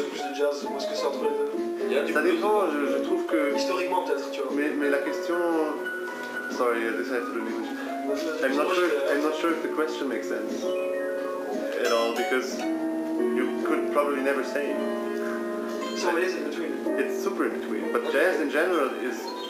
blues ou plus de jazz? Ou est-ce que c'est entre les deux? Il y a du Ça blues. dépend, je trouve que... Historiquement peut-être, tu vois. Mais la question... Sorry, this has to do with English. I'm not sure if the question makes sense at all, because you could probably never say. So it is in between. It's super in between, but jazz in general is